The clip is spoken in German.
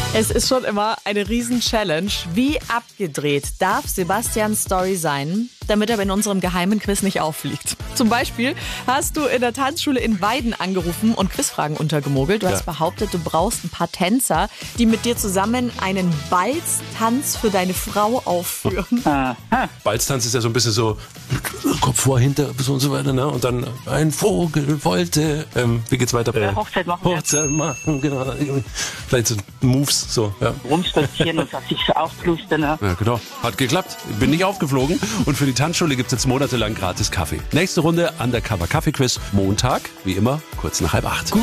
Es ist schon immer eine Riesen-Challenge. Wie abgedreht darf Sebastians Story sein, damit er in unserem geheimen Quiz nicht auffliegt? Zum Beispiel hast du in der Tanzschule in Weiden angerufen und Quizfragen untergemogelt. Du hast behauptet, du brauchst ein paar Tänzer, die mit dir zusammen einen Balztanz für deine Frau aufführen. Balztanz ist ja so ein bisschen so Kopf vor, hinter so und so weiter, ne? Und dann ein Vogel wollte, wie geht's weiter? Hochzeit machen. Hochzeit machen, genau. Vielleicht so Moves, so, ja. Rumspazieren und sich so aufplustern. Ne? Ja, genau. Hat geklappt. Bin nicht aufgeflogen. Und für die Tanzschule gibt's jetzt monatelang gratis Kaffee. Nächste Runde Undercover Kaffee Quiz. Montag, wie immer, kurz nach 7:30.